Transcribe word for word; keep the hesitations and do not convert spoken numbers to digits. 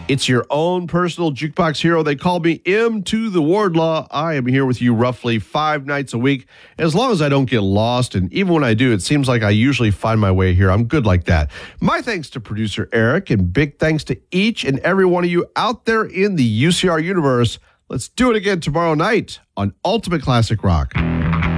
It's your own personal jukebox hero. They call me M to the Wardlaw. I am here with you roughly five nights a week, as long as I don't get lost. And even when I do, it seems like I usually find my way here. I'm good like that. My thanks to producer Eric, and big thanks to each and every one of you out there in the U C R universe. Let's do it again tomorrow night on Ultimate Classic Rock.